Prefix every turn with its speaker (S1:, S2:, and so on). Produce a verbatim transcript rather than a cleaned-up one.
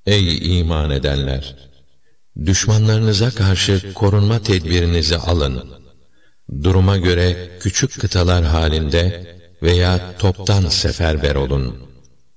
S1: Ey iman edenler! Düşmanlarınıza karşı korunma tedbirinizi alın. Duruma göre küçük kıtalar halinde veya toptan seferber olun.